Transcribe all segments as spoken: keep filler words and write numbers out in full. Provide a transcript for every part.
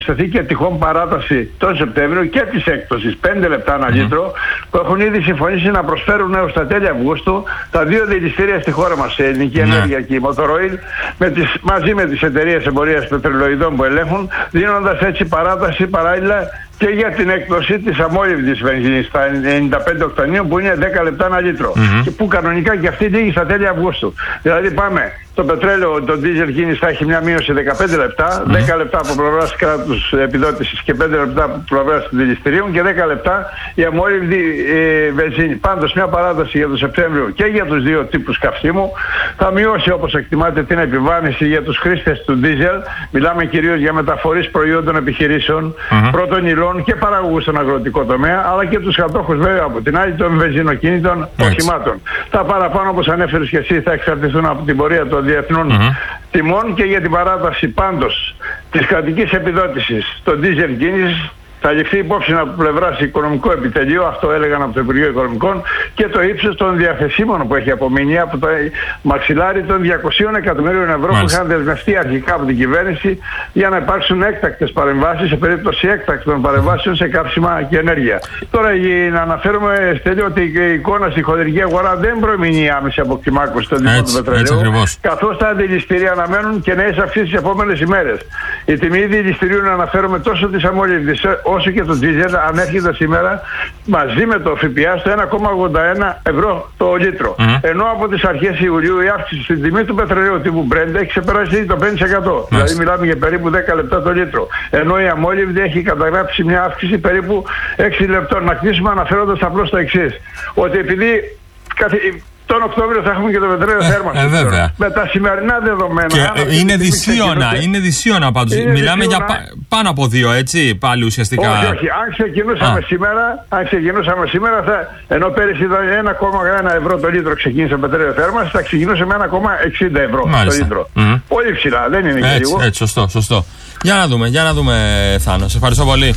σταθεί και τυχόν παράταση τον Σεπτέμβριο και της έκπτωσης πέντε λεπτά ένα λίτρο, που έχουν ήδη συμφωνήσει να προσφέρουν έως τα τέλη Αυγούστου τα δύο δηληστήρια στη χώρα μας, η Ελληνική Ενέργεια και η Motor Oil, με τις, μαζί με τις εταιρείες εμπορίας πετρελοειδών που ελέγχουν, δίνοντας έτσι παράταση παράλληλα και για την έκπτωση της αμόλυβδης βενζίνης στα ενενήντα πέντε οκτανίων, που είναι δέκα λεπτά ένα λίτρο, mm-hmm. και που κανονικά και αυτή λήγει στα τέλη Αυγούστου. Δηλαδή πάμε, το πετρέλαιο, το diesel κίνηση θα έχει μια μείωση δεκαπέντε λεπτά, mm-hmm. δέκα λεπτά από πλευράς κράτους επιδότησης και πέντε λεπτά από πλευράς δηληστηρίων και δέκα λεπτά η αμόλυβδη ε, βενζίνη. Πάντως μια παράταση για τον Σεπτέμβριο και για τους δύο τύπους καυσίμου θα μειώσει, όπως εκτιμάται, την επιβάρυνση για τους χρήστες του diesel. Μιλάμε κυρίως για μεταφορείς προϊόντων επιχειρήσεων, mm-hmm. πρώτων υλών και παραγωγούς στον αγροτικό τομέα, αλλά και τους κατόχους βέβαια από την άλλη των βενζινοκίνητων οχημάτων. Τα παραπάνω, όπως ανέφερες και εσύ, θα εξαρτηθούν από την πορεία των διεθνών mm-hmm. τιμών. Και για την παράταση πάντως της κρατικής επιδότησης στο diesel κίνησης θα ληφθεί υπόψη από πλευράς οικονομικό επιτελείο, αυτό έλεγαν από το Υπουργείο Οικονομικών, και το ύψος των διαθεσίμων που έχει απομείνει από το μαξιλάρι των διακοσίων εκατομμύριων ευρώ Μάλιστα. που είχαν δεσμευτεί αρχικά από την κυβέρνηση για να υπάρξουν έκτακτες παρεμβάσεις σε περίπτωση έκτακτων παρεμβάσεων σε καύσιμα και ενέργεια. Τώρα να αναφέρουμε, Στέλιο, ότι η εικόνα στη χοντρική αγορά δεν προμηνεί άμεση αποκτημάκωση των τιμών του πετρελαίου, καθώς τα δηληστήρια αναμένουν και νέες αυξήσεις τις επόμενες ημέρες. Η τιμή δηληστηρίου, να αναφέρουμε, τόσο της αμόλυβδης όσο και το diesel, ανέρχεται σήμερα μαζί με το ΦΠΑ στο ένα κόμμα ογδόντα ένα ευρώ το λίτρο. Mm. Ενώ από τις αρχές Ιουλίου η αύξηση στην τιμή του πετρελαίου τύπου Brent έχει ξεπεράσει το πέντε τοις εκατό. Mm. Δηλαδή μιλάμε για περίπου δέκα λεπτά το λίτρο. Ενώ η αμόλυβδη έχει καταγράψει μια αύξηση περίπου έξι λεπτών. Να κλείσουμε αναφέροντας απλώς το εξής, ότι επειδή καθ... τον Οκτώβριο θα έχουμε και το πετρέλαιο θέρμανσης. Ε, βέβαια. Με τα σημερινά δεδομένα. Και ε, είναι δυσίωνα, είναι δυσίωνα πάντως. Είναι Μιλάμε δυσίωνα. για πάνω από δύο, έτσι, πάλι ουσιαστικά. Όχι, όχι. Αν ξεκινούσαμε Α. σήμερα, αν ξεκινούσαμε σήμερα θα, ενώ πέρυσι ήταν ένα κόμμα ένα ευρώ το λίτρο ξεκίνησε πετρέλαιο θέρμανσης, θα ξεκινούσε με ένα κόμμα εξήντα ευρώ Μάλιστα. το λίτρο. Mm-hmm. Πολύ ψηλά, δεν είναι και λίγο. Έτσι, σωστό, σωστό. Για να δούμε, για να δούμε, Θάνο. Σε ευχαριστώ πολύ.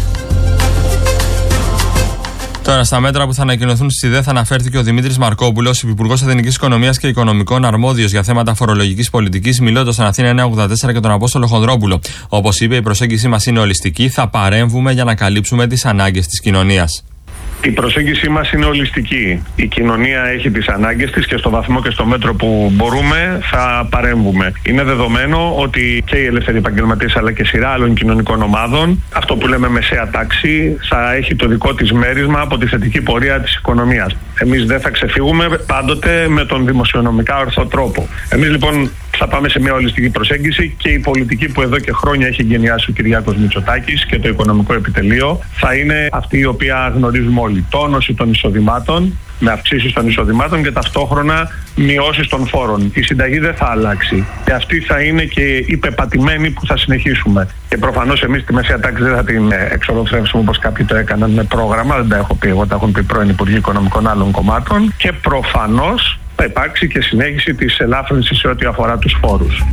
Τώρα, στα μέτρα που θα ανακοινωθούν στη ΔΕ θα αναφέρθηκε ο Δημήτρης Μαρκόπουλος, Υπουργός Εθνικής Οικονομίας και Οικονομικών, αρμόδιος για θέματα φορολογικής πολιτικής, μιλώντας στον Αθήνα εννιακόσια ογδόντα τέσσερα και τον Απόστολο Χονδρόπουλο. Όπως είπε, η προσέγγιση μας είναι ολιστική, θα παρέμβουμε για να καλύψουμε τις ανάγκες της κοινωνίας. Η προσέγγιση μας είναι ολιστική. Η κοινωνία έχει τις ανάγκες της και στο βαθμό και στο μέτρο που μπορούμε θα παρέμβουμε. Είναι δεδομένο ότι και οι ελεύθεροι επαγγελματίες αλλά και σειρά άλλων κοινωνικών ομάδων, αυτό που λέμε μεσαία τάξη, θα έχει το δικό της μέρισμα από τη θετική πορεία της οικονομίας. Εμείς δεν θα ξεφύγουμε πάντοτε με τον δημοσιονομικά ορθό τρόπο. Εμείς λοιπόν θα πάμε σε μια ολιστική προσέγγιση και η πολιτική που εδώ και χρόνια έχει εγκαινιάσει ο Κυριάκος Μητσοτάκης και το οικονομικό επιτελείο θα είναι αυτή η οποία γνωρίζουμε όλοι. Τόνωση των εισοδημάτων, με αυξήσεις των εισοδημάτων και ταυτόχρονα μειώσεις των φόρων. Η συνταγή δεν θα αλλάξει. Και αυτή θα είναι και η πεπατημένη που θα συνεχίσουμε. Και προφανώς εμείς τη μεσαία τάξη δεν θα την εξορροφεύσουμε όπως κάποιοι το έκαναν με πρόγραμμα. Δεν τα έχω πει εγώ, τα έχουν πει πρώην Υπουργοί Οικονομικών άλλων κομμάτων. Και προφανώς θα υπάρξει και συνέχιση της ελάφρυνσης σε ό,τι αφορά τους φόρους.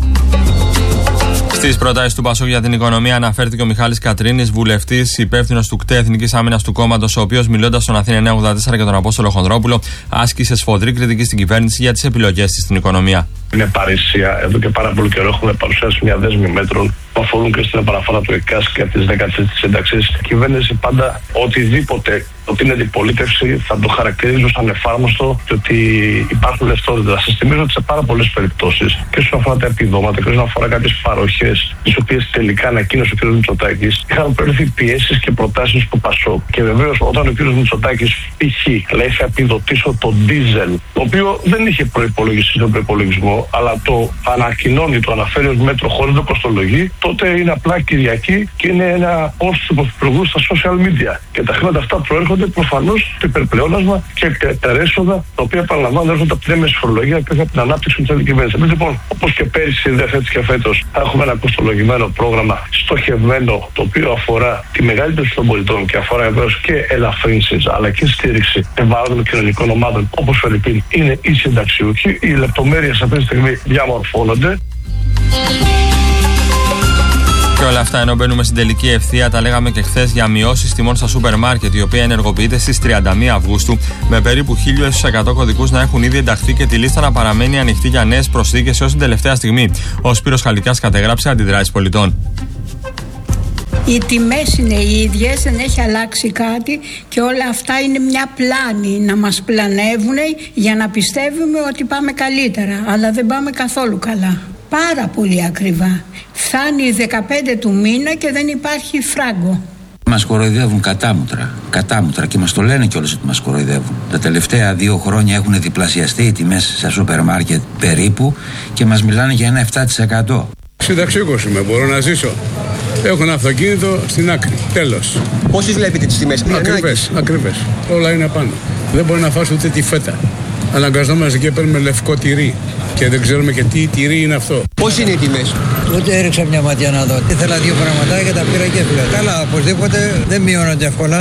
Στις προτάσεις του Πασόκ για την οικονομία αναφέρθηκε ο Μιχάλης Κατρίνης, βουλευτής υπεύθυνος του ΚΤΕ Εθνικής Άμυνας του κόμματος, ο οποίος μιλώντας στον Αθήνα εννιακόσια ογδόντα τέσσερα και τον Απόστολο Χονδρόπουλο, άσκησε σφοδρή κριτική στην κυβέρνηση για τις επιλογές της στην οικονομία. Είναι παρήσια. Εδώ και πάρα πολύ καιρό έχουμε παρουσιάσει μια δέσμη μέτρων που αφορούν και στην επαναφορά του ΕΚΑΣ και από τις δέκατες της σύνταξης. Η κυβέρνηση πάντα οτιδήποτε ότι είναι αντιπολίτευση θα το χαρακτηρίζει ως ανεφάρμοστο και ότι υπάρχουν λεφτότητα. Σας θυμίζω ότι σε πάρα πολλές περιπτώσεις και όσον αφορά τα επιδόματα και όσον αφορά κάποιες παροχές, τις οποίες τελικά ανακοίνωσε ο κ. Μητσοτάκης, είχαν προέρθει πιέσεις και προτάσεις του Πασόκ. Και βεβαίως όταν ο κ. Μητσοτάκης π.χ. λέει θα επιδοτήσω το ντίζελ, το οποίο δεν είχε προϋπολογιστεί στον προϋπολογισμό, αλλά το ανακοινώνει, το αναφέρει ως μέτρο χωρίς το κοστολογεί, τότε είναι απλά Κυριακή και είναι ένα post του Πρωθυπουργού στα social media. Και τα χρήματα αυτά προέρχονται προφανώς το υπερπλεόνασμα και τα έσοδα, τα οποία παραλαμβάνουν έρχονται από την έμεση φορολογία και από την ανάπτυξη της κυβέρνησης. Εμείς λοιπόν, όπως και πέρυσι, δε φέτος και φέτος, θα έχουμε ένα κοστολογημένο πρόγραμμα στοχευμένο, το οποίο αφορά τη μεγαλύτερη των πολιτών και αφορά βεβαίως και ελαφρύνσεις, αλλά και στήριξη ευάλωτων κοινωνικών ομάδων, όπως φερειπίν είναι οι συνταξιούχοι. Οι λεπτομέρειες αυτή τη στιγμή διαμορφώνονται. Και όλα αυτά ενώ μπαίνουμε στην τελική ευθεία, τα λέγαμε και χθες για μειώσεις τιμών στα σούπερ μάρκετ, η οποία ενεργοποιείται στις τριάντα μία Αυγούστου, με περίπου χίλια εκατό κωδικούς να έχουν ήδη ενταχθεί και τη λίστα να παραμένει ανοιχτή για νέες προσθήκες έως την τελευταία στιγμή. Ο Σπύρος Χαλικιάς κατεγράψε, αντιδράσεις πολιτών. Οι τιμές είναι οι ίδιες, δεν έχει αλλάξει κάτι και όλα αυτά είναι μια πλάνη να μας πλανεύουν για να πιστεύουμε ότι πάμε καλύτερα, αλλά δεν πάμε καθόλου καλά. Πάρα πολύ ακριβά. Φτάνει δεκαπέντε του μήνα και δεν υπάρχει φράγκο. Μας κοροϊδεύουν κατάμουτρα, κατάμουτρα και μας το λένε κιόλας ότι μας κοροϊδεύουν. Τα τελευταία δύο χρόνια έχουν διπλασιαστεί οι τιμές στα σούπερ μάρκετ περίπου και μας μιλάνε για ένα επτά τοις εκατό. Συνταξιούχος είμαι, μπορώ να ζήσω. Έχω ένα αυτοκίνητο στην άκρη, τέλος. Πώς τις βλέπετε τις τιμές? Ακριβές, ακριβές. Όλα είναι πάνω. Δεν μπορεί να φας ούτε τη φέτα. Αναγκαζόμαστε και παίρνουμε λευκό τυρί και δεν ξέρουμε και τι τυρί είναι αυτό. Πώς είναι οι τιμές? Ούτε έριξα μια ματιά να δω. Ήθελα δύο πραγματάκια και τα πήρα και έφυγα. Καλά, οπωσδήποτε δεν μειώνονται εύκολα.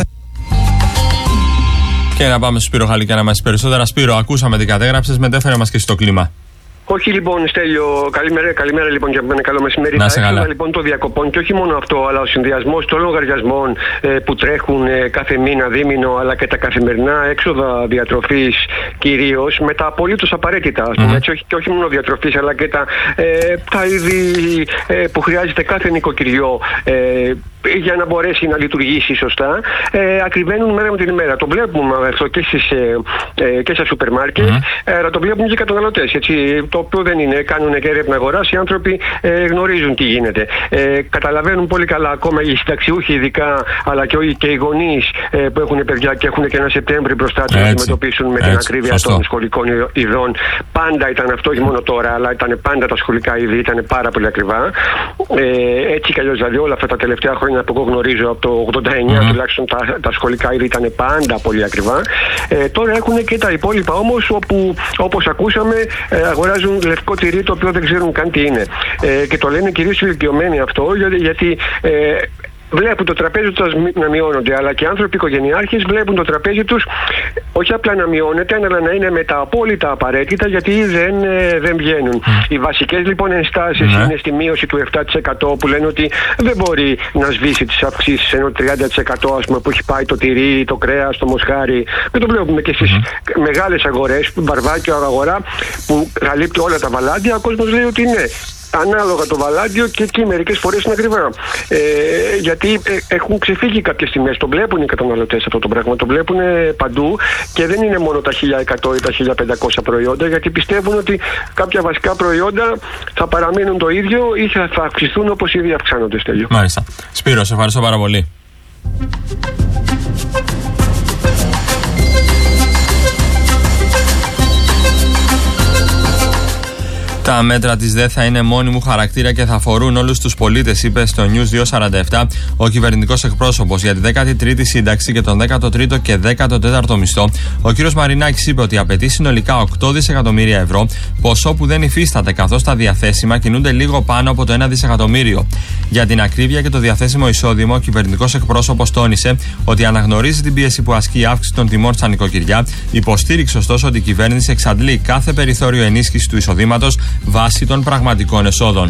Και να πάμε στο Σπύρο Χαλικιά να μας περισσότερα. Σπύρο, ακούσαμε τι κατέγραψες, μετέφερε μας και στο κλίμα. Όχι λοιπόν, Στέλιο, καλημέρα, καλημέρα λοιπόν και από μένα, καλό μεσημέρι. Τα έξοδα λοιπόν των διακοπών και όχι μόνο αυτό, αλλά ο συνδυασμός των λογαριασμών ε, που τρέχουν ε, κάθε μήνα, δίμηνο, αλλά και τα καθημερινά έξοδα διατροφής κυρίως, με τα απολύτως απαραίτητα, ας πούμε, mm. έτσι, όχι, και όχι μόνο διατροφής, αλλά και τα, ε, τα είδη ε, που χρειάζεται κάθε νοικοκυριό ε, για να μπορέσει να λειτουργήσει σωστά, ε, ακριβένουν μέρα με την ημέρα. Το βλέπουμε αυτό και, στις, ε, ε, και στα σούπερ μάρκετ, mm. ε, αλλά το βλέπουμε και οι καταναλωτές, έτσι. Το οποίο δεν είναι, κάνουν και έρευνα αγοράς, οι άνθρωποι ε, γνωρίζουν τι γίνεται. Ε, καταλαβαίνουν πολύ καλά ακόμα οι συνταξιούχοι ειδικά, αλλά και, και οι γονείς ε, που έχουν παιδιά και έχουν και ένα Σεπτέμβρη μπροστά τους να αντιμετωπίσουν με την έτσι, ακρίβεια σωστό. των σχολικών ειδών. Πάντα ήταν αυτό, όχι μόνο τώρα, αλλά ήταν πάντα τα σχολικά είδη, ήταν πάρα πολύ ακριβά. Ε, έτσι κι αλλιώς, δηλαδή όλα αυτά τα τελευταία χρόνια που εγώ γνωρίζω, από το ογδόντα εννιά mm. τουλάχιστον τα, τα σχολικά είδη ήταν πάντα πολύ ακριβά. Ε, τώρα έχουν και τα υπόλοιπα όμως, όπου όπως ακούσαμε ε, αγοράζουν λευκό τυρί το οποίο δεν ξέρουν καν τι είναι. Ε, και το λένε κυρίως οι ηλικιωμένοι αυτό, γιατί, γιατί ε, βλέπουν το τραπέζι τους να μειώνονται, αλλά και οι άνθρωποι οικογενειάρχες βλέπουν το τραπέζι τους όχι απλά να μειώνεται, αλλά να είναι με τα απόλυτα απαραίτητα, γιατί δεν, ε, δεν βγαίνουν. Mm. Οι βασικές λοιπόν ενστάσεις mm. είναι στη μείωση του επτά τοις εκατό, που λένε ότι δεν μπορεί να σβήσει τις αυξήσεις, ενώ τριάντα τοις εκατό ας πούμε, που έχει πάει το τυρί, το κρέας, το μοσχάρι. Και το βλέπουμε και στις mm. μεγάλες αγορές, μπαρβάκιο αγορά, που καλύπτει όλα τα βαλάντια, ο κόσμος λέει ότι ναι. Ανάλογα το βαλάντιο και εκεί μερικές φορές είναι ακριβά. Ε, γιατί ε, έχουν ξεφύγει κάποιες τιμές. Το βλέπουν οι καταναλωτές αυτό το πράγμα. Το βλέπουν παντού και δεν είναι μόνο τα χίλια εκατό ή τα χίλια πεντακόσια προϊόντα, γιατί πιστεύουν ότι κάποια βασικά προϊόντα θα παραμείνουν το ίδιο ή θα, θα αυξηθούν όπως ήδη αυξάνονται. Στέλιο. Μάλιστα. Σπύρο, σε ευχαριστώ πάρα πολύ. Τα μέτρα της ΔΕ θα είναι μόνιμου χαρακτήρα και θα αφορούν όλους τους πολίτες, είπε στο News διακόσια σαράντα επτά ο κυβερνητικός εκπρόσωπος για τη δέκατη τρίτη σύνταξη και τον δέκατο τρίτο και δέκατο τέταρτο μισθό. Ο κ. Μαρινάκης είπε ότι απαιτεί συνολικά οκτώ δισεκατομμύρια ευρώ, ποσό που δεν υφίσταται, καθώς τα διαθέσιμα κινούνται λίγο πάνω από το ένα δισεκατομμύριο. Για την ακρίβεια και το διαθέσιμο εισόδημα, ο κυβερνητικός εκπρόσωπος τόνισε ότι αναγνωρίζει την πίεση που ασκεί η αύξηση των τιμών στα νοικοκυριά, υποστήριξε ωστόσο ότι η κυβέρνηση εξαντλεί κάθε περιθώριο ενίσχυση του εισοδήματος βάσει των πραγματικών εσόδων.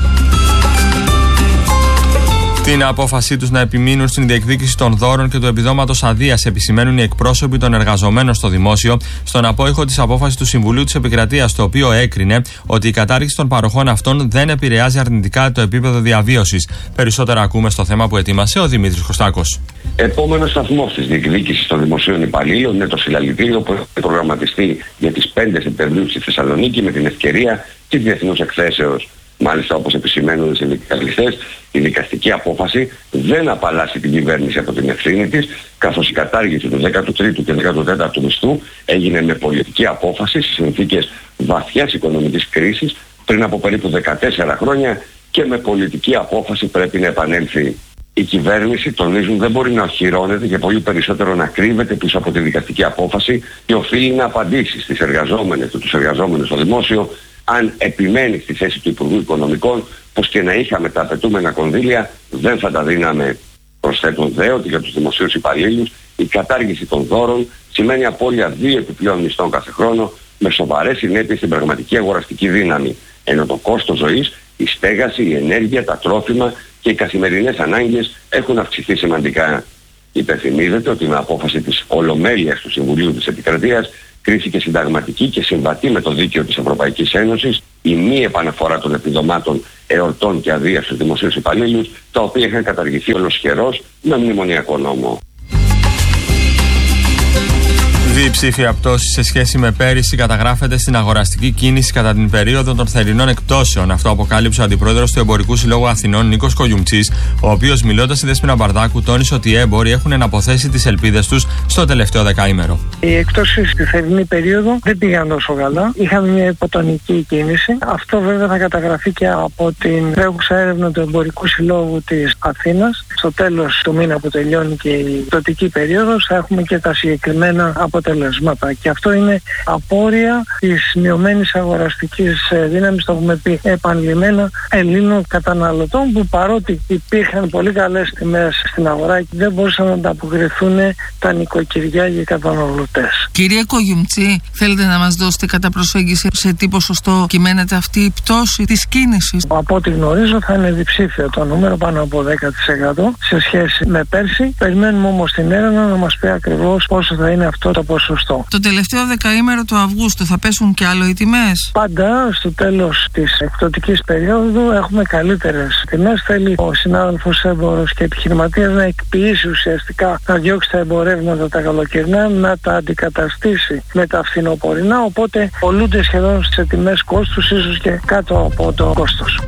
Την απόφασή τους να επιμείνουν στην διεκδίκηση των δώρων και του επιδόματος αδείας επισημαίνουν οι εκπρόσωποι των εργαζομένων στο δημόσιο, στον απόϊχο της απόφασης του Συμβουλίου της Επικρατείας, το οποίο έκρινε ότι η κατάργηση των παροχών αυτών δεν επηρεάζει αρνητικά το επίπεδο διαβίωσης. Περισσότερα ακούμε στο θέμα που ετοίμασε ο Δημήτρης Κωστάκος. Επόμενος σταθμός της διεκδίκησης των δημοσίων υπαλλήλων είναι το συλλαλητήριο που έχει προγραμματιστεί για τις πέντε Σεπτεμβρίου στη Θεσσαλονίκη με την ευκαιρία της Διεθνούς Εκθέσεως. Μάλιστα, όπως επισημαίνουν οι συνδικαλιστές, η δικαστική απόφαση δεν απαλλάσσει την κυβέρνηση από την ευθύνη της, καθώς η κατάργηση του δέκατου τρίτου και δέκατου τέταρτου μισθού έγινε με πολιτική απόφαση σε συνθήκες βαθιάς οικονομικής κρίσης πριν από περίπου δεκατέσσερα χρόνια και με πολιτική απόφαση πρέπει να επανέλθει. Η κυβέρνηση, τονίζουν, δεν μπορεί να οχυρώνεται και πολύ περισσότερο να κρύβεται πίσω από τη δικαστική απόφαση και οφείλει να απαντήσει στις εργαζόμενες και τους εργαζόμενους στο δημόσιο, αν επιμένει στη θέση του Υπουργού Οικονομικών πως και να είχαμε τα απαιτούμενα κονδύλια δεν θα τα δίναμε. Προσθέτουν δε ότι για τους δημοσίους υπαλλήλους η κατάργηση των δώρων σημαίνει απώλεια δύο επιπλέον μισθών κάθε χρόνο με σοβαρές συνέπειες στην πραγματική αγοραστική δύναμη, ενώ το κόστος ζωής, η στέγαση, η ενέργεια, τα τρόφιμα και οι καθημερινές ανάγκες έχουν αυξηθεί σημαντικά. Υπενθυμίζεται ότι με απόφαση της Ολομέλειας του Συμβουλίου της Επικρατείας κρίθηκε συνταγματική και συμβατή με το δίκαιο της Ευρωπαϊκής Ένωσης η μη επαναφορά των επιδομάτων εορτών και αδείας στους δημοσίους υπαλλήλους, τα οποία είχαν καταργηθεί ολοσχερός με μνημονιακό νόμο. Διψήφια πτώση σε σχέση με πέρυσι καταγράφεται στην αγοραστική κίνηση κατά την περίοδο των θερινών εκπτώσεων. Αυτό αποκάλυψε ο αντιπρόεδρος του Εμπορικού Συλλόγου Αθηνών, Νίκος Κογιουμτσής, ο οποίος μιλώντας στη Δέσποινα Μπαρδάκου τόνισε ότι οι έμποροι έχουν αναποθέσει τις ελπίδες τους στο τελευταίο δεκαήμερο. Οι εκπτώσεις στη θερινή περίοδο δεν πήγαν τόσο καλά. Είχαμε μια υποτονική κίνηση. Αυτό βέβαια θα καταγραφεί και από την τρέχουσα έρευνα του Εμπορικού Συλλόγου της Αθήνας. Στο τέλος του μήνα που τελειώνει και η εκπτωτική περίοδος θα έχουμε και τα συγκεκριμένα αποτελέσματα. Και αυτό είναι απόρρια της μειωμένης αγοραστικής δύναμης, το έχουμε πει επανειλημμένα, Ελλήνων καταναλωτών, που παρότι υπήρχαν πολύ καλές τιμές στην αγορά και δεν μπορούσαν να ανταποκριθούν τα νοικοκυριά και οι καταναλωτές. Κύριε Κογιουμτσή, θέλετε να μας δώσετε κατά προσέγγιση σε τι ποσοστό κυμαίνεται αυτή η πτώση της κίνησης? Από ό,τι γνωρίζω θα είναι διψήφιο το νούμερο, πάνω από δέκα τοις εκατό σε σχέση με πέρσι. Περιμένουμε όμως την έρευνα να μας πει ακριβώς πόσο θα είναι αυτό το ποσοστό. Το τελευταίο δεκαήμερο του Αυγούστου θα πέσουν κι άλλο οι τιμές? Πάντα στο τέλος της εκπτωτικής περίοδου έχουμε καλύτερες τιμές. Θέλει ο συνάδελφος έμπορος και επιχειρηματίας να εκποιήσει ουσιαστικά, να διώξει τα εμπορεύματα τα καλοκαιρινά, να τα αντικαταστήσει με τα φθινοπορεινά, οπότε πολλούνται σχεδόν σε τιμές κόστους, ίσως και κάτω από το κόστος.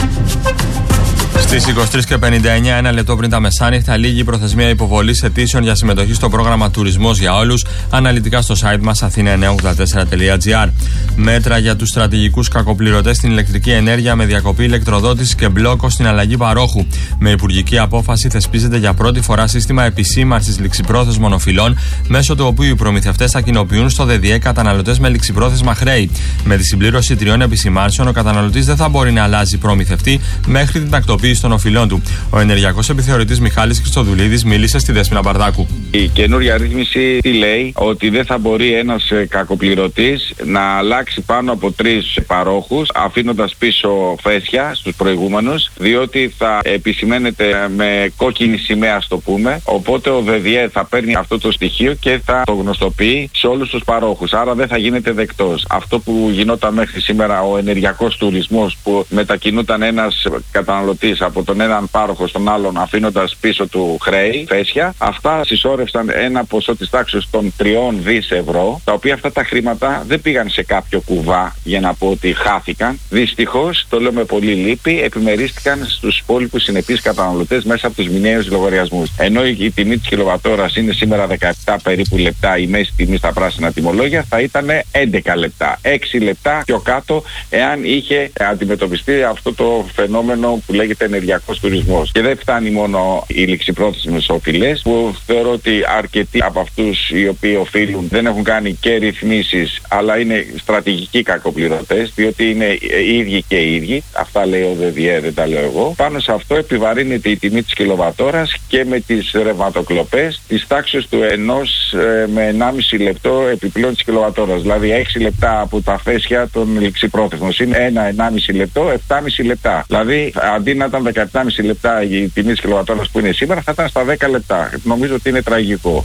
Στις είκοσι τρεις και πενήντα εννιά, ένα λεπτό πριν τα μεσάνυχτα, λήγει η προθεσμία υποβολής αιτήσεων για συμμετοχή στο πρόγραμμα Τουρισμός για Όλους, αναλυτικά στο site μας αθήνα εννιακόσια ογδόντα τέσσερα τελεία τζι άρ. Μέτρα για τους στρατηγικούς κακοπληρωτές στην ηλεκτρική ενέργεια με διακοπή ηλεκτροδότησης και μπλόκο στην αλλαγή παρόχου. Με υπουργική απόφαση θεσπίζεται για πρώτη φορά σύστημα επισήμανσης ληξιπρόθεσμων οφειλών, μέσω του οποίου οι προμηθευτές θα κοινοποιούν στο ΔΔΕ καταναλωτές με ληξιπρόθεσμα χρέη. Με τη συμπλήρωση τριών επισημάνσεων, ο καταναλωτής δεν θα μπορεί να αλλάζει προμηθευτή μέχρι την τακτοποίηση των οφειλών του. Ο ενεργειακός επιθεωρητής Μιχάλης Χριστοδουλίδης μίλησε στη Δέσποινα Μπαρδάκου. Η καινούρια ρύθμιση τι λέει? Ότι δεν θα μπορεί ένας κακοπληρωτής να αλλάξει πάνω από τρεις παρόχους, αφήνοντας πίσω φέσια στους προηγούμενους, διότι θα επισημαίνεται με κόκκινη σημαία, ας το πούμε. Οπότε ο ΔΔΕ θα παίρνει αυτό το στοιχείο και θα το γνωστοποιεί σε όλους τους παρόχους. Άρα δεν θα γίνεται δεκτός. Αυτό που γινόταν μέχρι σήμερα, ο ενεργειακός τουρισμός, που μετακινούταν ένας καταναλωτής από τον έναν πάροχο στον άλλον, αφήνοντας πίσω του χρέη, φέσια, αυτά συσσόρευσαν ένα ποσό της τάξης των τριών δις ευρώ, τα οποία αυτά τα χρήματα δεν πήγαν σε κάποιο κουβά για να πω ότι χάθηκαν. Δυστυχώς, το λέω με πολύ λύπη, επιμερίστηκαν στους υπόλοιπους συνεπείς καταναλωτές μέσα από τους μηνιαίους λογαριασμούς. Ενώ η τιμή της κιλοβατόρας είναι σήμερα δεκαεπτά περίπου λεπτά, η μέση τιμή στα πράσινα τιμολόγια θα ήταν έντεκα λεπτά, έξι λεπτά πιο κάτω, εάν είχε αντιμετωπιστεί αυτό το φαινόμενο που λέγεται ενεργειακός τουρισμός. Και δεν φτάνει μόνο οι ληξιπρόθεσμες οφειλές, που θεωρώ ότι αρκετοί από αυτούς οι οποίοι οφείλουν δεν έχουν κάνει και ρυθμίσεις, αλλά είναι στρατηγικοί κακοπληρωτές, διότι είναι οι ίδιοι και οι ίδιοι. Αυτά λέει ο ΔΔΕ, δεν τα λέω εγώ. Πάνω σε αυτό επιβαρύνεται η τιμή της κιλοβατόρας και με τις ρευματοκλοπές της τάξης του ενός ε, με ενάμιση λεπτό επιπλέον της κιλοβατόρας. Δηλαδή έξι λεπτά από τα φέσια των ληξιπρόθεσμων. Είναι ένα ενάμιση λεπτό, επτάμιση λεπτά. Δηλαδή αντί να ήταν δεκαεπτά κόμμα πέντε λεπτά η τιμή της κιλοβατόρας που είναι σήμερα, θα ήταν στα δέκα λεπτά. Νομίζω ότι είναι τραγικό.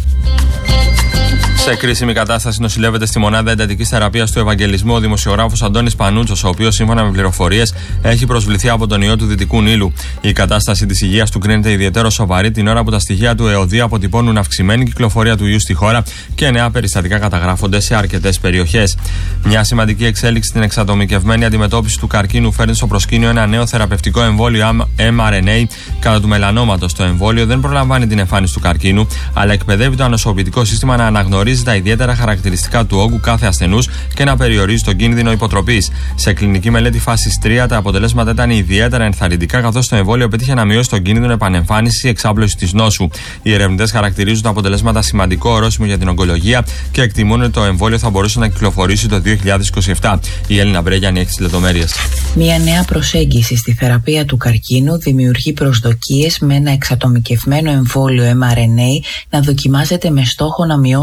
Σε κρίσιμη κατάσταση νοσηλεύεται στη μονάδα εντατικής θεραπείας του Ευαγγελισμού ο δημοσιογράφος Αντώνης Πανούτσος, ο οποίος σύμφωνα με πληροφορίες έχει προσβληθεί από τον ιό του Δυτικού Νείλου. Η κατάσταση της υγείας του κρίνεται ιδιαίτερο σοβαρή την ώρα που τα στοιχεία του ΕΟΔΗ αποτυπώνουν αυξημένη κυκλοφορία του ιού στη χώρα και νέα περιστατικά καταγράφονται σε αρκετές περιοχές. Μια σημαντική εξέλιξη στην εξατομικευμένη αντιμετώπιση του καρκίνου φέρνει στο προσκήνιο ένα νέο θεραπευτικό εμβόλιο εμ αρ εν έι κατά του μελανόματος. Το εμβόλιο δεν προλαμβάνει την εμφάνιση του καρκίνου, αλλά εκπαιδεύει το ανοσοποιητικό σύστημα να αναγνωρίζει τα ιδιαίτερα χαρακτηριστικά του όγκου κάθε ασθενούς και να περιορίζει τον κίνδυνο υποτροπής. Σε κλινική μελέτη φάσης τρία, τα αποτελέσματα ήταν ιδιαίτερα ενθαρρυντικά, καθώς το εμβόλιο πέτυχε να μειώσει τον κίνδυνο επανεμφάνισης ή εξάπλωσης της νόσου. Οι ερευνητές χαρακτηρίζουν τα αποτελέσματα σημαντικό ορόσημο για την ογκολογία και εκτιμούν ότι το εμβόλιο θα μπορούσε να κυκλοφορήσει το δύο χιλιάδες είκοσι επτά. Η Έλληνα Μπρέγιανη έχει τις λεπτομέρειες. Μια νέα προσέγγιση στη θεραπεία του καρκίνου δημιουργεί προσδοκίες με ένα εξατομικευμένο εμβόλιο εμ αρ εν έι να δοκιμάζεται με στόχο να μειώσει την πιθανότητα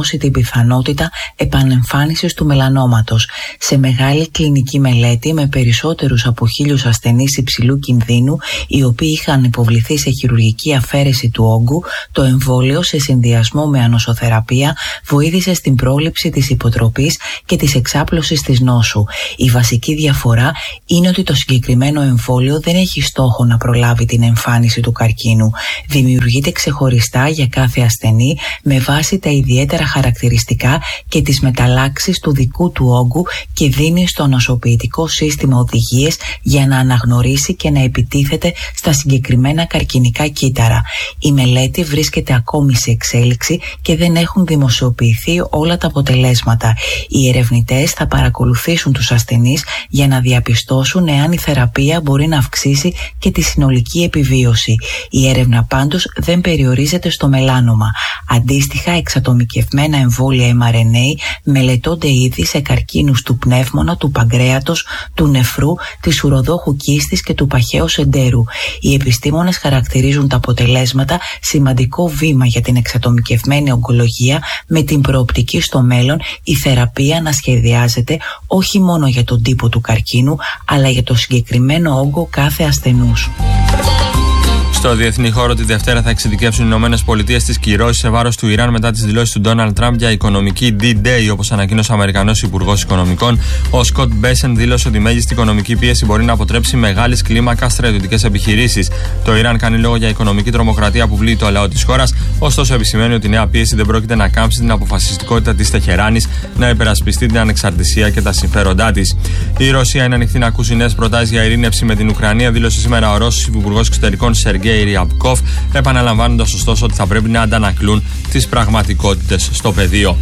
πιθανότητα επανεμφάνισης του μελανόματος. Σε μεγάλη κλινική μελέτη με περισσότερους από χίλιους ασθενείς υψηλού κινδύνου, οι οποίοι είχαν υποβληθεί σε χειρουργική αφαίρεση του όγκου, το εμβόλιο σε συνδυασμό με ανοσοθεραπεία βοήθησε στην πρόληψη της υποτροπής και της εξάπλωσης της νόσου. Η βασική διαφορά είναι ότι το συγκεκριμένο εμβόλιο δεν έχει στόχο να προλάβει την εμφάνιση του καρκίνου. Δημιουργείται ξεχωριστά για κάθε ασθενή με βάση τα ιδιαίτερα χαρακτηριστικά και τις μεταλλάξεις του δικού του όγκου και δίνει στο νοσοποιητικό σύστημα οδηγίες για να αναγνωρίσει και να επιτίθεται στα συγκεκριμένα καρκινικά κύτταρα. Η μελέτη βρίσκεται ακόμη σε εξέλιξη και δεν έχουν δημοσιοποιηθεί όλα τα αποτελέσματα. Οι ερευνητές θα παρακολουθήσουν τους ασθενείς για να διαπιστώσουν εάν η θεραπεία μπορεί να αυξήσει και τη συνολική επιβίωση. Η έρευνα πάντως δεν περιορίζεται στο μελάνομα. Αντίστοιχα, εξατομικευμένα εμβόλια εμ αρ εν έι μελετώνται ήδη σε καρκίνους του πνεύμονα, του παγκρέατος, του νεφρού, της ουροδόχου κίστης και του παχαίου εντέρου. Οι επιστήμονες χαρακτηρίζουν τα αποτελέσματα σημαντικό βήμα για την εξατομικευμένη ογκολογία, με την προοπτική στο μέλλον η θεραπεία να σχεδιάζεται όχι μόνο για τον τύπο του καρκίνου, αλλά για το συγκεκριμένο όγκο κάθε ασθενούς. Στο διεθνή χώρο, τη Δευτέρα θα εξειδικεύσουν οι ΗΠΑ τις κυρώσεις σε βάρος του Ιράν μετά τις δηλώσεις του Ντόναλντ Τραμπ για οικονομική ντι-Day, όπως ανακοίνωσε ο Αμερικανός Υπουργός Οικονομικών. Ο Σκοτ Μπέσεν δήλωσε ότι η μέγιστη οικονομική πίεση μπορεί να αποτρέψει μεγάλης κλίμακας στρατιωτικές επιχειρήσεις. Το Ιράν κάνει λόγο για οικονομική τρομοκρατία που πλήττει το λαό της χώρας, ωστόσο επισημαίνει ότι η νέα πίεση δεν πρόκειται να κάμψει την αποφασιστικότητα της Τεχεράνης να υπερασπιστεί την ανεξαρτησία και τα συμφέροντά της. Η Ρωσία είναι ανοιχτή να ακούσει νέες προτάσεις για ειρήνευση με την Ουκρανία, δήλωσε σήμερα ο Ρώσος Υπουργός Εξωτερικών Σεργέη Ριαμπκόφ, επαναλαμβάνοντας ωστόσο ότι θα πρέπει να αντανακλούν τις πραγματικότητες στο πεδίο.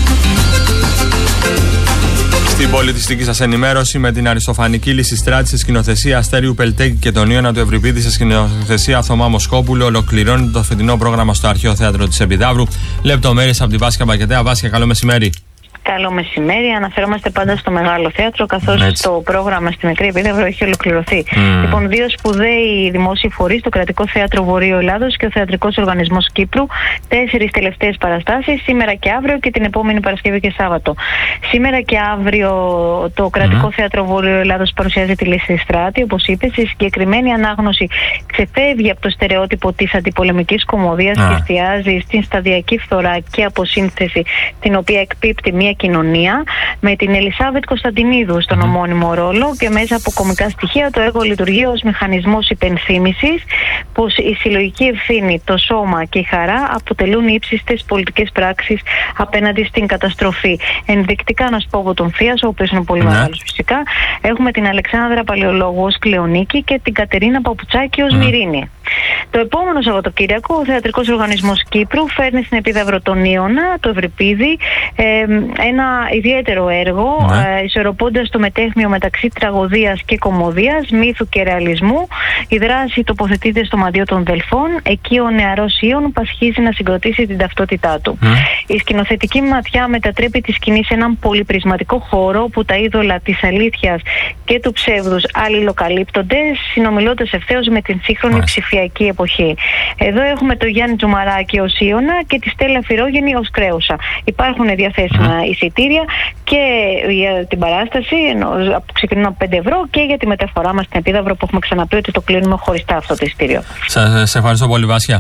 Στην πολιτιστική σας ενημέρωση, με την αριστοφανική Λυσιστράτη σε σκηνοθεσία Αστέριου Πελτέκη και τον Ιώνα του Ευρυπίδη σε σκηνοθεσία Θωμά Μοσκόπουλου, ολοκληρώνεται το φετινό πρόγραμμα στο Αρχαίο Θέατρο της Επιδαύρου. Λεπτομέρειες από τη Βάσια Μπακετέα. Βάσια, καλό μεσημέρι. Καλό μεσημέρι. Αναφερόμαστε πάντα στο Μεγάλο Θέατρο, καθώς το πρόγραμμα στη Μικρή Επίδαυρο έχει ολοκληρωθεί. Mm. Λοιπόν, δύο σπουδαίοι δημόσιοι φορείς, το Κρατικό Θέατρο Βορείου Ελλάδος και ο Θεατρικός Οργανισμός Κύπρου, τέσσερις τελευταίες παραστάσεις, σήμερα και αύριο και την επόμενη Παρασκευή και Σάββατο. Σήμερα και αύριο το Κρατικό mm. Θέατρο Βορείου Ελλάδος παρουσιάζει τη Λυσιστράτη, όπως είπες. Η συγκεκριμένη ανάγνωση ξεφεύγει από το στερεότυπο της αντιπολεμικής κωμωδίας mm. και εστιάζει στην σταδιακή φθορά και αποσύνθεση την οποία εκπίπτει μια κοινωνία, με την Ελισάβετ Κωνσταντινίδου στον mm-hmm. ομώνυμο ρόλο, και μέσα από κωμικά στοιχεία το έργο λειτουργεί ως μηχανισμός υπενθύμησης πως η συλλογική ευθύνη, το σώμα και η χαρά αποτελούν ύψιστες πολιτικές πράξεις απέναντι στην καταστροφή. Ενδεικτικά να σου πω από τον Θίασο, ο οποίος είναι πολύ mm-hmm. μεγάλος φυσικά, έχουμε την Αλεξάνδρα Παλαιολόγου ως Κλεονίκη και την Κατερίνα Παπουτσάκη ως mm-hmm. Μυρίνη. Το επόμενο Σαββατοκύριακο, ο Θεατρικός Οργανισμός Κύπρου φέρνει στην Επίδαυρο τον Ιώνα, το Ευρυπίδη, ε, ένα ιδιαίτερο έργο, ναι. ε, ισορροπώντας το μετέχμιο μεταξύ τραγωδίας και κωμωδίας, μύθου και ρεαλισμού. Η δράση τοποθετείται στο μαντίο των Δελφών, εκεί ο νεαρός Ιων πασχίζει να συγκροτήσει την ταυτότητά του. Mm. Η σκηνοθετική ματιά μετατρέπει τη σκηνή σε έναν πολυπρισματικό χώρο που τα είδωλα της αλήθειας και του ψεύδους αλληλοκαλύπτονται, συνομιλώντας ευθέως με την σύγχρονη mm. ψηφιακή εποχή. Εδώ έχουμε το Γιάννη Τζουμαράκη ως Ιωνα και τη Στέλλα Φυρόγενη ως Κρέουσα. Υπάρχουν διαθέσιμα mm. εισιτήρια και για την παράσταση, που ξεκινούν από πέντε ευρώ, και για τη μεταφορά μας στην Επίδαυρο, που έχουμε ξαναπεί ότι το κλείνουμε χωριστά αυτό το εισιτήριο. Σας ευχαριστώ πολύ, Βάσια.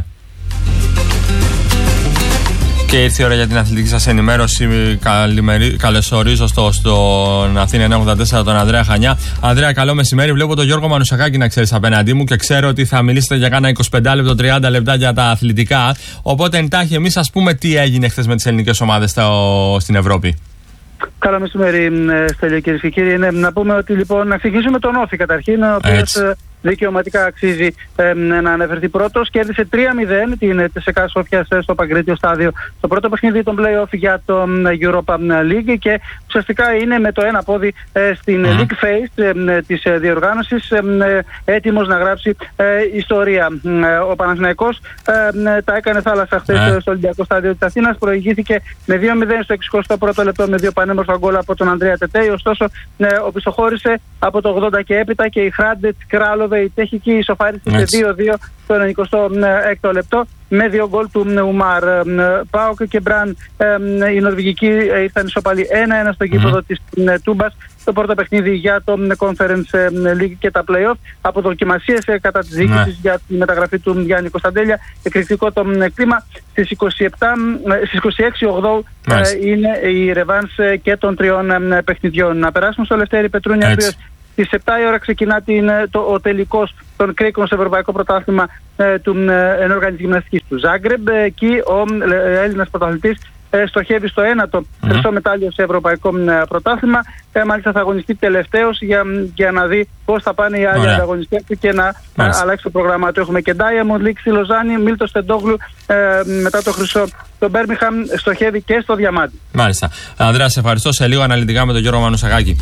Και ήρθε η ώρα για την αθλητική σας ενημέρωση. Καλωσορίζω στο, στον Αθήνα εννιακόσια ογδόντα τέσσερα τον Ανδρέα Χανιά. Ανδρέα, καλό μεσημέρι. Βλέπω τον Γιώργο Μανουσακάκη να ξέρεις απέναντί μου και ξέρω ότι θα μιλήσετε για κάνα είκοσι πέντε λεπτό, τριάντα λεπτά για τα αθλητικά. Οπότε εντάχει, εμείς ας πούμε τι έγινε χθες με τις ελληνικές ομάδες στο, στην Ευρώπη. Καλό μεσημέρι, Στέλιο, κυρίες και κύριοι. Ναι, να πούμε ότι λοιπόν να ξεκινήσουμε τον Όφη καταρχήν, ο οποίος δικαιωματικά αξίζει ε, να αναφερθεί πρώτος. Κέρδισε τρία μηδέν την ΤΣΚΑ Σόφιας στο Παγκρίτιο στάδιο στο πρώτο παιχνίδι των play-off για το Europa League, και ουσιαστικά είναι με το ένα πόδι ε, στην mm. League Phase ε, της ε, διοργάνωσης, ε, ε, έτοιμος να γράψει ε, ιστορία. Ε, ο Παναθηναϊκός ε, τα έκανε θάλασσα χθες mm. στο Ολυμπιακό στάδιο της Αθήνας. Προηγήθηκε με δύο μηδέν στο εξηκοστό πρώτο λεπτό με δύο πανέμορφα γκολ από τον Ανδρέα Τετέι. Ωστόσο, ε, οπισθοχώρησε από το ογδόντα και έπειτα και η Χράντετ Κράλοβε η Τσεχική ισοφάρισε σε δύο δύο το ενενηκοστό έκτο λεπτό με δύο γκολ του Ουμάρ. Πάοκ και Μπραν, η Νορβηγική, ήρθαν ισοπαλοί ένα ένα στο γήπεδο mm. της Τούμπας. Το πρώτο παιχνίδι για το Conference League και τα play-off. Από δοκιμασίες κατά της διοίκησης mm. για τη μεταγραφή του Γιάννη Κωνσταντέλια. Εκρηκτικό το κλίμα. Στις είκοσι επτά, στις είκοσι έξι ογδόου mm. είναι η ρεβάνς και των τριών παιχνιδιών. Να περάσουμε στο Λευτέρη Πετρούνια, ο οποίος στις επτά η ώρα ξεκινά την, το, ο τελικός των κρίκων στο Ευρωπαϊκό Πρωτάθλημα ε, του ε, Ενόργανης Γυμναστικής του Ζάγκρεμπ. Εκεί ο ε, Έλληνας πρωταθλητής ε, στοχεύει στο ένατο mm-hmm. χρυσό μετάλλιο σε Ευρωπαϊκό ε, Πρωτάθλημα. Ε, μάλιστα θα αγωνιστεί τελευταίος για, για να δει πώς θα πάνε οι άλλοι ανταγωνιστές και να ε, αλλάξει το πρόγραμμα του. Έχουμε και Diamond League στη Λοζάνη, Μίλτο Στεντόγλου ε, μετά το χρυσό. Το Μπέρμιχαμ στοχεύει και στο διαμάντι. Μάλιστα. Ανδρέα, σε ευχαριστώ. Σε λίγο αναλυτικά με τον Γιώργο Μανουσαγάκη.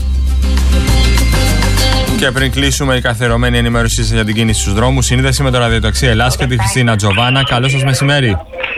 Και πριν κλείσουμε, η καθιερωμένη ενημέρωσή σας για την κίνηση στους δρόμους, σύνδεση με το ραδιοταξί Ελλάς και τη Χριστίνα Τζοβάνα. Καλό σας μεσημέρι.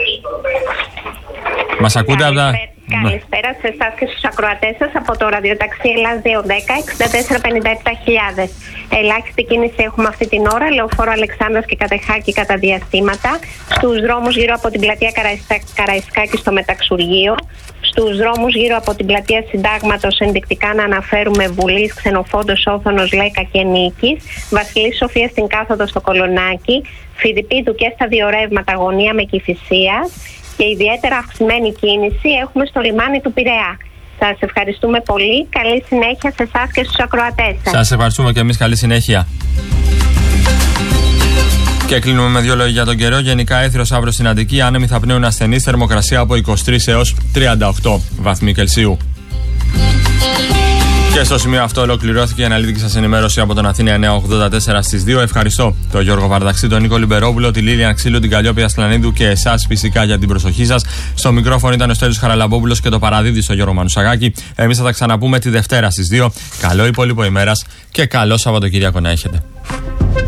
Μας ακούτε από τα... Καλησπέρα σε εσάς και στους ακροατές σας από το ραδιοταξί Ελλάς δύο ένα μηδέν εξήντα τέσσερα πενήντα επτά χιλιάδες. Ελάχιστη κίνηση έχουμε αυτή την ώρα, λεωφόρο Αλεξάνδρας και Κατεχάκη κατά διαστήματα. Στους δρόμους γύρω από την πλατεία Καραϊσκάκη στο Μεταξουργείο. Στους δρόμους γύρω από την πλατεία Συντάγματος ενδεικτικά να αναφέρουμε Βουλής, Ξενοφόντος, Όθωνος, Λέκα και Νίκης. Βασιλής Σοφίας στην κάθοδο στο Κολονάκι. Φιδιππίδου και στα δύο ρεύματα γωνία με Κηφισίας. Και ιδιαίτερα αυξημένη κίνηση έχουμε στο λιμάνι του Πειραιά. Σας ευχαριστούμε πολύ. Καλή συνέχεια σε εσάς και στους ακροατές σας. Σας ευχαριστούμε και εμείς. Καλή συνέχεια. Και κλείνουμε με δύο λόγια για τον καιρό. Γενικά έθριος αύριο στην Αττική. Άνεμοι θα πνέουν ασθενείς. Θερμοκρασία από είκοσι τρεις έως τριάντα οκτώ βαθμοί Κελσίου. Και στο σημείο αυτό ολοκληρώθηκε η αναλυτική σας ενημέρωση από τον Αθήνα εννιακόσια ογδόντα τέσσερα στις δύο. Ευχαριστώ τον Γιώργο Βαρδαξή, τον Νίκο Λιμπερόπουλο, τη Λίλια Ξύλου, την Καλλιόπη Ασλανίδου και εσάς φυσικά για την προσοχή σας. Στο μικρόφωνο ήταν ο Στέλιος Χαραλαμπόπουλος και το παραδίδει στο Γιώργο Μανουσαγάκη. Εμείς θα τα ξαναπούμε τη Δευτέρα στις δύο. Καλό υπόλοιπο ημέρας και καλό Σαββατοκύριακο να έχετε.